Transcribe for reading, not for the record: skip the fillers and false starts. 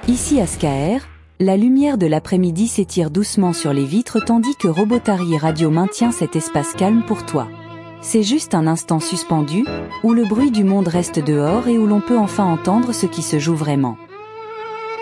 Ici à Skaer, la lumière de l'après-midi s'étire doucement sur les vitres tandis que Robotary Radio maintient cet espace calme pour toi. C'est juste un instant suspendu, où le bruit du monde reste dehors et où l'on peut enfin entendre ce qui se joue vraiment.